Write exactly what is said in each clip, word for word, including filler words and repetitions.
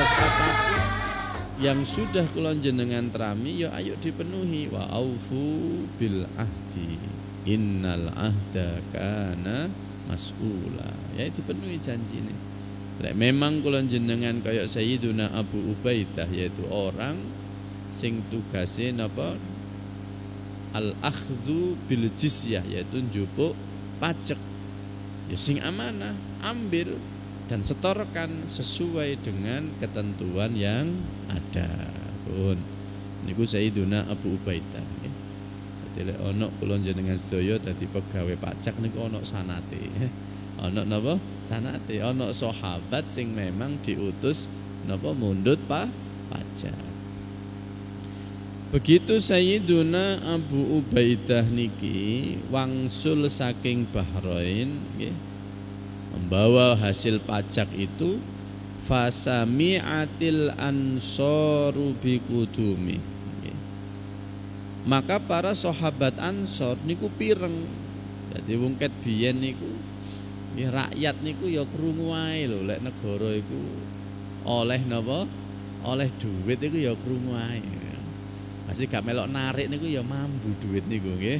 atas apapun yang sudah kula jenengan trami ya ayo dipenuhi. Wa aufu bil ahdi innal ahda kana mas'ula. Ya dipenuhi janjine. Lek memang kula jenengan kaya Sayyiduna Abu Ubaidah, yaitu orang sing tugase napa al-akhdhu bil jizyah, yaitu njupuk pajak. Ya sing amanah, ambil dan setorkan sesuai dengan ketentuan yang ada. Pun niku Sayyiduna Abu Ubaidah nggih. Dadi lek ana kula jenengan sedaya dadi pegawai pajak niku ana sanate. Ana napa? Sanate. Ana sahabat sing memang diutus napa mundut pa pajak. Begitu Sayyiduna Abu Ubaidah niki wangsul saking Bahrain nggih, membawa hasil pajak itu, fasami'atil ansaru biqudumi. Maka para sahabat Ansor niku pireng. Dadi wong ket biyen niku nggih rakyat niku ya krungu wae lho lek negara iku oleh napa? Oleh duit iku ya krungu wae. Masih gak melok narik niku ya mambu duit niku nggih.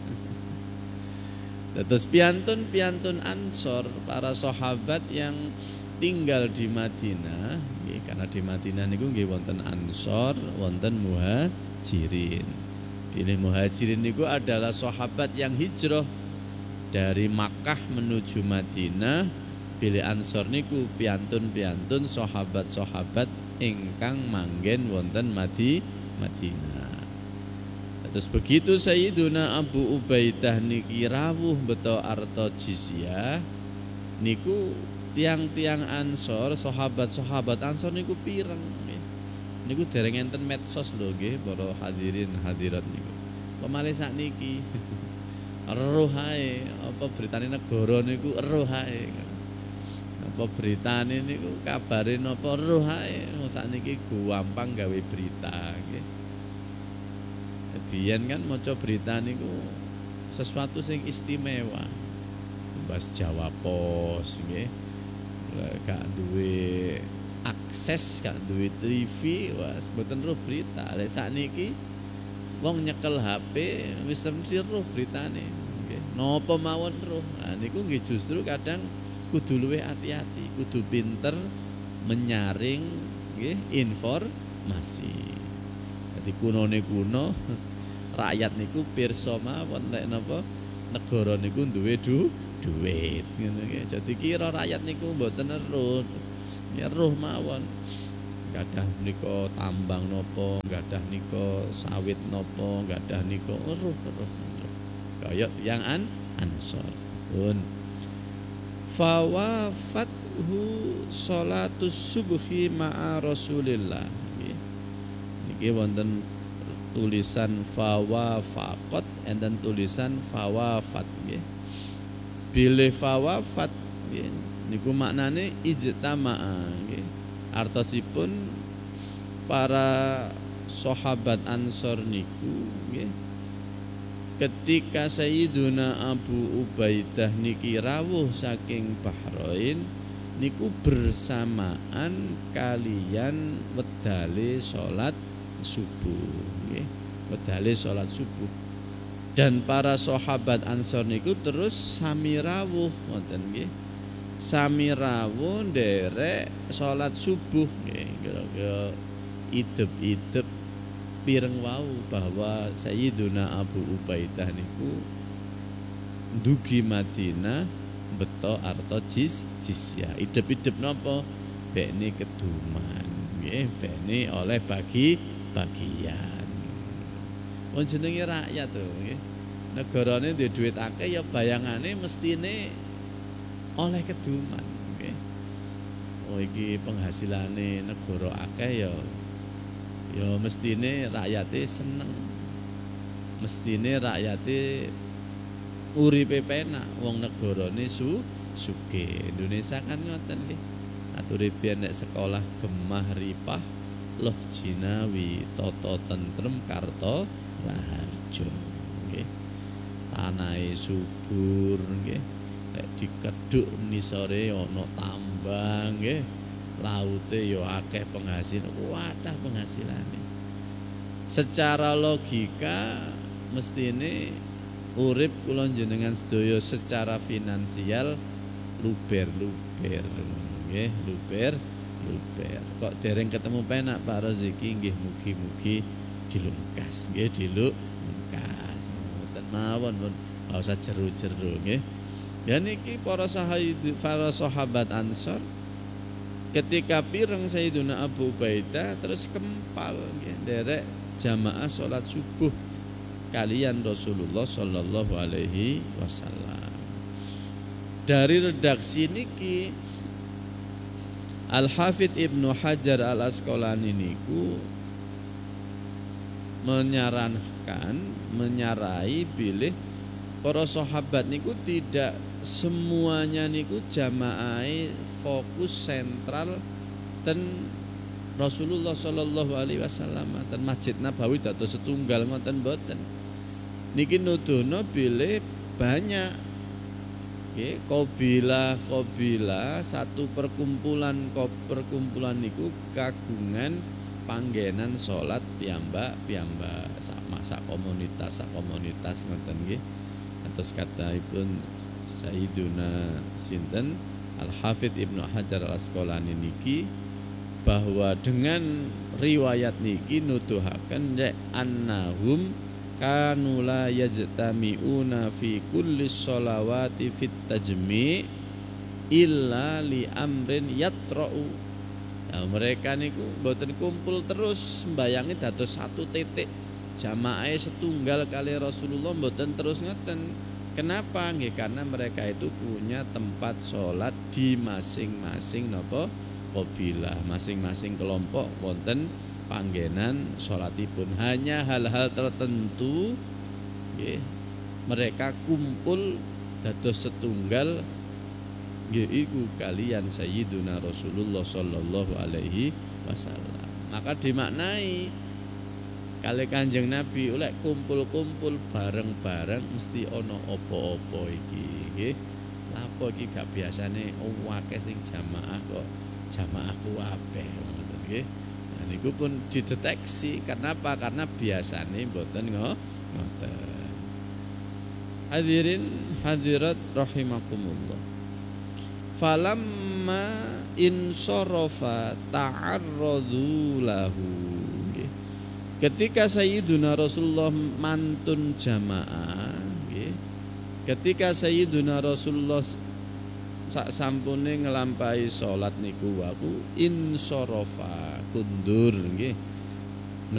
Terus piantun-piantun Ansor, para sahabat yang tinggal di Madinah, nggih, karena di Madinah niku nggih wonten Ansor, wonten Muhajirin. Pilih Muhajirin niku adalah sahabat yang hijrah dari Makkah menuju Madinah. Pilih Ansor niku piantun-piantun sahabat-sahabat ingkang manggen wonten Madi Madinah. Terus begitu Sayyiduna Abu Ubaidah niki rawuh beto arta jizyah niku tiang-tiang Ansor, sahabat-sahabat Ansor niku pireng nggih. Niku dereng enten medsos lho nggih para hadirin hadirat niku. Pemale sakniki eruh ae apa beritane negara niku eruh ae. Apa beritane niku kabare napa eruh ae. Sakniki gampang gawe berita nggih. Biyen kan maca berita niku sesuatu sing istimewa. Bahas Jawa Pos nggih. Gak duwe akses, gak duwe T V, wis mboten roh berita. Lek sakniki wong nyekel H P wis mesti roh beritane nggih. Napa mawon roh. Nah niku nggih justru kadang kudu luwih ati-ati, kudu pinter menyaring nggih informasi. Dadi kunone kuno rakyat niku pirsa mawon nek napa negara niku duwe du, duit ngono nggih. Jadi kira rakyat niku mboten eruh. Ya eruh mawon. Gadah nika tambang napa, gadah nika sawit napa, gadah nika eruh-eruh. Kaya yang an Ansor. Pun fawafathu sholatus subhi ma'a Rasulillah. Niki wonten tulisan fawafaqat enten tulisan fawafat nggih. Bilih fawafat nggih niku maknane ijtama'a nggih. Artosipun para sahabat Ansor niku nggih ketika Sayyiduna Abu Ubaidah niki rawuh saking Bahrain niku bersamaan kalian wedale salat subuh nggih, wedale salat subuh. Dan para sahabat Ansor niku terus sami rawuh wonten nggih. Sami rawuh nderek salat subuh nggih, kira-kira idep-idep pireng wau bahwa Sayyiduna Abu Ubaidah niku ndugi Madinah beto arta jis jizyah. Idep-idep napa? Bekne keduman nggih, bekne oleh bagi bagian. Wong jenenge rakyat to nggih. Negarane duwe dhuwit akeh ya bayangane mestine oleh keduman nggih. Oh iki penghasilane negara akeh ya ya mestine rakyate seneng. Mestine rakyate uripe penak, wong negarane su sugih. Indonesia kan ngoten nggih. Ature biyen nek sekolah Gemah Ripah Loh Jinawi Toto Tentrem Karto Raharjo nggih. Tanahe subur nggih. Nek dikedhuk nisore ana tambang nggih. laute yo akeh penghasil, wadah penghasilane. Secara logika mestine urip kula jenengan sedaya secara finansial luber-luber nggih, luber-luber. Kok dereng ketemu penak Pak Roziki nggih mugi-mugi dilungkas nggih, dilungkas. Mboten mawon pun ora usah jeru-jeru nggih. Ya niki para sahabat para sahabat Ansor ketika pireng Sayyiduna Abu Ubaidah terus kempal nggih nderek jamaah salat subuh kalian Rasulullah Shallallahu Alaihi Wasallam. Dari redaksi niki Al-Hafidh Ibnu Hajar Al-Asqalani niku menyarankan, menyarai bilih para sahabat niku tidak semuanya niku jamaah fokus sentral ten Rasulullah Shallallahu Alaihi Wasallam ten Masjid Nabawi dados setunggal ngoten boten. Niki nuduhno bilih banyak nggih kabilah-kabilah satu perkumpulan perkumpulan niku kagungan panggenan salat piyambak-piyambak sama sak komunitas sak komunitas ngoten nggih. Atus kataipun Sayyiduna sinten Al-Hafidh Ibnu Hajar Al-Asqalani niki bahwa dengan riwayat niki nuduhaken nek annahum kanu la yajtami'una fi kulli sholawati fit tajmi' illa li amrin yatra'u. Nah, mereka niku mboten kumpul terus mbayangi dados satu titik jamaah setunggal kali Rasulullah mboten terus ngoten. Kenapa? Nggih karena mereka itu punya tempat sholat di masing-masing napa kabilah, masing-masing kelompok wonten panggenan sholatipun. Hanya hal-hal tertentu nggih mereka kumpul dados setunggal yaiku kalian Sayyiduna Rasulullah Sallallahu Alaihi Wasallam. Maka dimaknai kali Kanjeng Nabi oleh kumpul-kumpul bareng-bareng mesti ono opo-opo iki nggih. Napa iki gak biasane akeh sing jamaah kok jamaahku akeh ngoten nggih. Nah niku pun dideteksi. Kenapa? Karena biasane mboten ngoten. Hadirin hadirat rahimakumullah. Falamma insarafa ta'arradu lahu. Ketika Sayyiduna Rasulullah mantun jamaah nggih. Ketika Sayyiduna Rasulullah sak sampune nglampahi salat niku waku insarafa kundur nggih.